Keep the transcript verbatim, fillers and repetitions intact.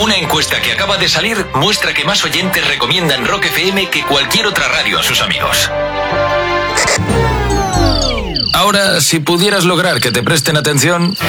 Una encuesta que acaba de salir muestra que más oyentes recomiendan Rock F M que cualquier otra radio a sus amigos. Ahora, si pudieras lograr que te presten atención...